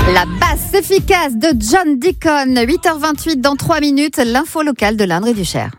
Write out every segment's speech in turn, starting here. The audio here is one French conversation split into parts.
La basse efficace de John Deacon, 8h28 dans 3 minutes, l'info locale de l'Indre et du Cher.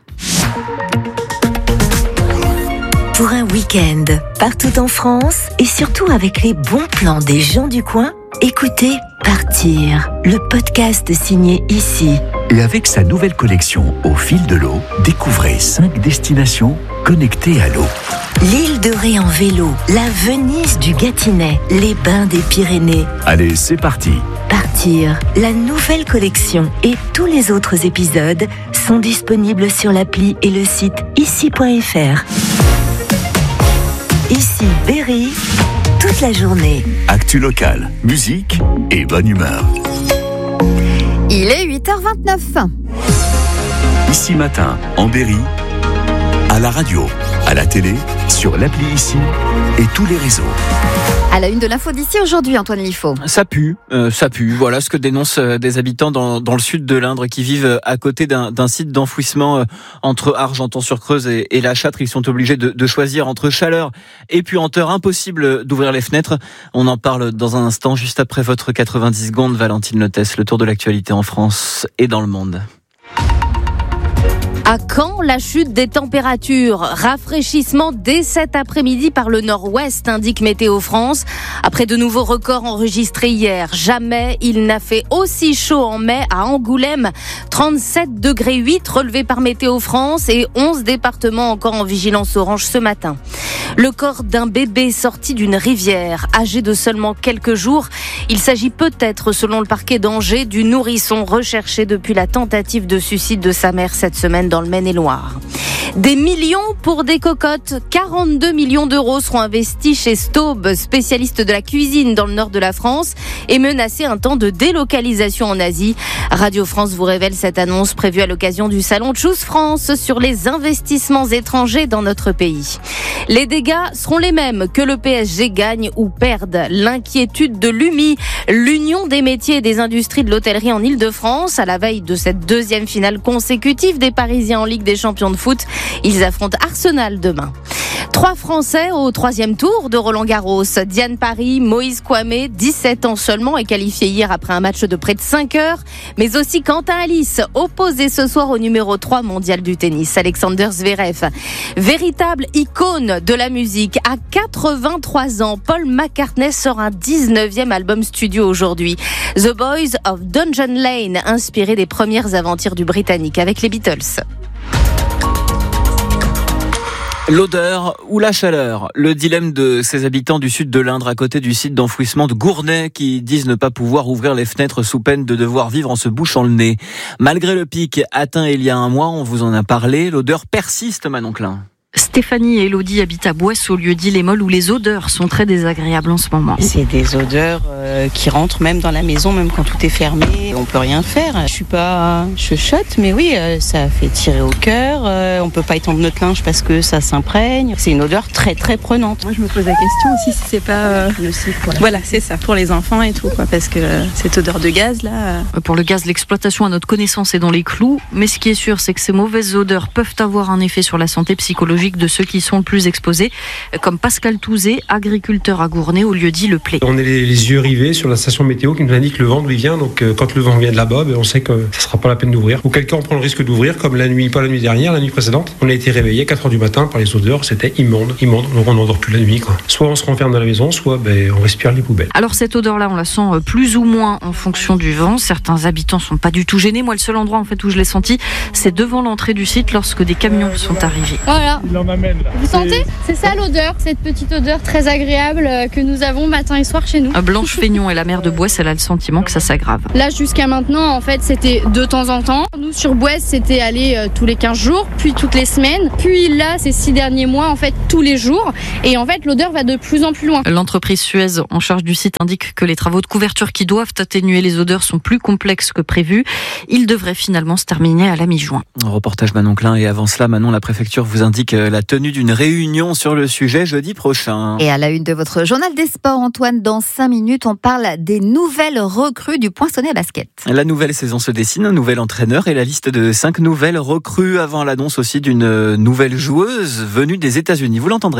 Pour un week-end, partout en France et surtout avec les bons plans des gens du coin, écoutez Partir, le podcast signé Ici. Et avec sa nouvelle collection Au fil de l'eau, découvrez 5 destinations connectées à l'eau. L'île de Ré en vélo, la Venise du Gâtinais, les bains des Pyrénées. Allez, c'est parti. Partir, la nouvelle collection et tous les autres épisodes sont disponibles sur l'appli et le site ici.fr. Ici Berry, toute la journée. Actu locale, musique et bonne humeur. Il est 8h29. Ici matin, en Berry, à la radio, à la télé, sur l'appli Ici et tous les réseaux. À la une de l'info d'ici aujourd'hui, Antoine Liffaut. Ça pue. Voilà ce que dénoncent des habitants dans le sud de l'Indre qui vivent à côté d'un site d'enfouissement entre Argenton-sur-Creuse et La Châtre. Ils sont obligés de choisir entre chaleur et puanteur. Impossible d'ouvrir les fenêtres. On en parle dans un instant, juste après votre 90 secondes. Valentine Lotès, le tour de l'actualité en France et dans le monde. À quand la chute des températures? Rafraîchissement dès cet après-midi par le nord-ouest, indique Météo France. Après de nouveaux records enregistrés hier, jamais il n'a fait aussi chaud en mai à Angoulême. 37,8 degrés relevés par Météo France et 11 départements encore en vigilance orange ce matin. Le corps d'un bébé sorti d'une rivière, âgé de seulement quelques jours. Il s'agit peut-être, selon le parquet d'Angers, du nourrisson recherché depuis la tentative de suicide de sa mère cette semaine dans le Maine-et-Loire. Des millions pour des cocottes. 42 millions d'euros seront investis chez Staub, spécialiste de la cuisine dans le nord de la France, et menacé un temps de délocalisation en Asie. Radio France vous révèle cette annonce prévue à l'occasion du salon Choose France sur les investissements étrangers dans notre pays. Les dégâts seront les mêmes que le PSG gagne ou perde. L'inquiétude de l'UMI, l'Union des métiers et des industries de l'hôtellerie en Ile-de-France, à la veille de cette deuxième finale consécutive des Parisiens en Ligue des champions de foot. Ils affrontent Arsenal demain. 3 Français au 3e tour de Roland-Garros. Diane Paris, Moïse Kouamé, 17 ans seulement, est qualifié hier après un match de près de 5 heures. Mais aussi Quentin Alice, opposé ce soir au numéro 3 mondial du tennis, Alexander Zverev. Véritable icône de la musique. À 83 ans, Paul McCartney sort un 19e album studio aujourd'hui. The Boys of Dungeon Lane, inspiré des premières aventures du Britannique avec les Beatles. L'odeur ou la chaleur, le dilemme de ces habitants du sud de l'Indre à côté du site d'enfouissement de Gournay qui disent ne pas pouvoir ouvrir les fenêtres sous peine de devoir vivre en se bouchant le nez. Malgré le pic atteint il y a un mois, on vous en a parlé, l'odeur persiste, Manon Klein. Stéphanie et Elodie habitent à Boisse au lieu dit Les Molles où les odeurs sont très désagréables en ce moment. C'est des odeurs qui rentrent même dans la maison, même quand tout est fermé. On peut rien faire. Je suis pas chuchote, mais oui, ça fait tirer au cœur. On peut pas étendre notre linge parce que ça s'imprègne. C'est une odeur très très prenante. Moi je me pose la question aussi si c'est pas nocif. Voilà, c'est ça, pour les enfants et tout, quoi, parce que cette odeur de gaz là. Pour le gaz, l'exploitation à notre connaissance est dans les clous, mais ce qui est sûr, c'est que ces mauvaises odeurs peuvent avoir un effet sur la santé psychologique de ceux qui sont le plus exposés, comme Pascal Touzé, agriculteur à Gournay au lieu dit Le Play. On est les yeux rivés sur la station météo qui nous indique le vent d'où il vient, donc quand le vent vient de là-bas, on sait que ça sera pas la peine d'ouvrir. Ou quelqu'un prend le risque d'ouvrir, comme la nuit, pas la nuit dernière, la nuit précédente. On a été réveillé à 4h du matin par les odeurs, c'était immonde, donc on n'endort plus la nuit, quoi. Soit on se renferme dans la maison, soit on respire les poubelles. Alors cette odeur-là, on la sent plus ou moins en fonction du vent. Certains habitants sont pas du tout gênés. Moi, le seul endroit en fait où je l'ai senti, c'est devant l'entrée du site lorsque des camions sont arrivés. Voilà. Vous sentez? C'est ça l'odeur, cette petite odeur très agréable que nous avons matin et soir chez nous. Blanche Feignon est la maire de Boisse, elle a le sentiment que ça s'aggrave. Là jusqu'à maintenant, en fait, c'était de temps en temps. Nous sur Boisse, c'était aller tous les 15 jours, puis toutes les semaines. Puis là, ces 6 derniers mois, en fait, tous les jours. Et en fait, l'odeur va de plus en plus loin. L'entreprise Suez en charge du site indique que les travaux de couverture qui doivent atténuer les odeurs sont plus complexes que prévu. Ils devraient finalement se terminer à la mi-juin. Reportage Manon Klein, et avant cela, Manon, la préfecture vous indique la tenue d'une réunion sur le sujet jeudi prochain. Et à la une de votre journal des sports, Antoine, dans 5 minutes, on parle des nouvelles recrues du Poinçonnet Basket. La nouvelle saison se dessine, un nouvel entraîneur et la liste de 5 nouvelles recrues avant l'annonce aussi d'une nouvelle joueuse venue des États-Unis. Vous l'entendrez.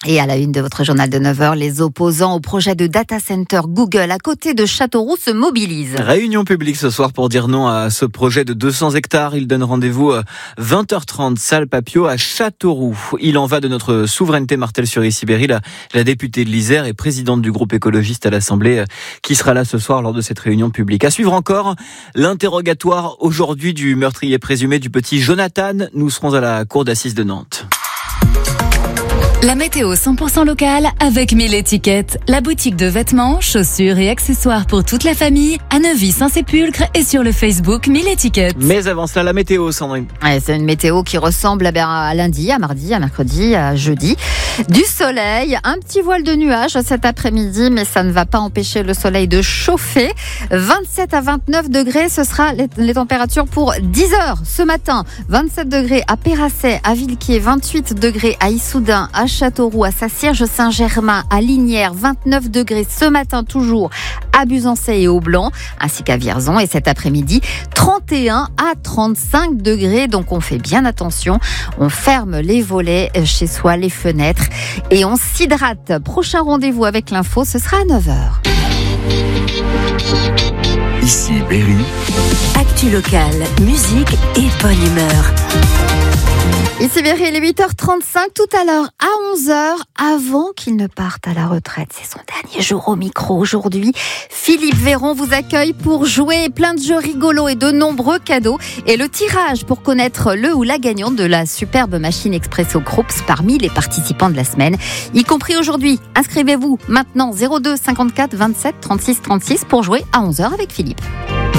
Et à la une de votre journal de 9h, les opposants au projet de data center Google à côté de Châteauroux se mobilisent. Réunion publique ce soir pour dire non à ce projet de 200 hectares. Il donne rendez-vous 20h30, salle Papio à Châteauroux. Il en va de notre souveraineté, Martel Curie-Sibéry, la députée de l'Isère et présidente du groupe écologiste à l'Assemblée, qui sera là ce soir lors de cette réunion publique. À suivre encore l'interrogatoire aujourd'hui du meurtrier présumé du petit Jonathan. Nous serons à la cour d'assises de Nantes. La météo 100% locale avec 1000 étiquettes. La boutique de vêtements, chaussures et accessoires pour toute la famille à Neuvy-Saint-Sépulcre et sur le Facebook 1000 étiquettes. Mais avant cela, la météo, Sandrine. Ouais, c'est une météo qui ressemble à lundi, à mardi, à mercredi, à jeudi. Du soleil, un petit voile de nuages cet après-midi, mais ça ne va pas empêcher le soleil de chauffer. 27 à 29 degrés, ce sera les températures pour 10 heures ce matin. 27 degrés à Pérasset, à Villequier, 28 degrés à Issoudun, à Châteauroux, à Saint-Cierge-Saint-Germain, à Lignières, 29 degrés ce matin toujours à Buzancais et au Blanc, ainsi qu'à Vierzon. Et cet après-midi, 31 à 35 degrés. Donc on fait bien attention. On ferme les volets chez soi, les fenêtres et on s'hydrate. Prochain rendez-vous avec l'info, ce sera à 9h. Ici Berry. Actu locale, musique et bonne humeur. Ici Berry, il est 8h35, tout à l'heure à 11h, avant qu'il ne parte à la retraite. C'est son dernier jour au micro aujourd'hui. Philippe Véron vous accueille pour jouer plein de jeux rigolos et de nombreux cadeaux. Et le tirage pour connaître le ou la gagnante de la superbe machine Expresso Krups parmi les participants de la semaine, y compris aujourd'hui. Inscrivez-vous maintenant 02 54 27 36 36 pour jouer à 11h avec Philippe.